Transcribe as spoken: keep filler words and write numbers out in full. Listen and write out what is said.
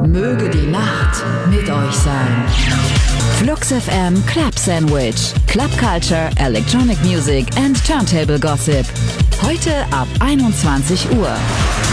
Möge die Nacht mit euch sein. Flux F M Club Sandwich. Club Culture, Electronic Music and Turntable Gossip. Heute ab einundzwanzig Uhr.